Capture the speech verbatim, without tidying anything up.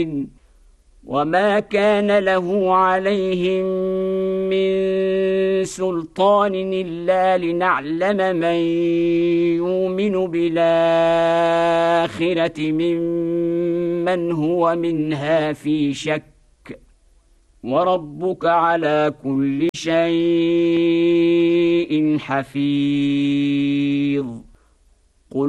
وما كان له عليهم من سلطان إلا لنعلم من يؤمن بالآخرة ممن هو منها في شك وربك على كل شيء حفيظ.